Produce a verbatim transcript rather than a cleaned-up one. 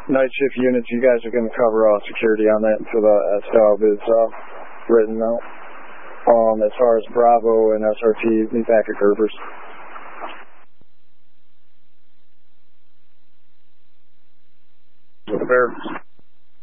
night shift units, you guys are going to cover all security on that until the stub is uh, written out. Um, as far as Bravo and S R T, meet back at Gerber's. With the bear.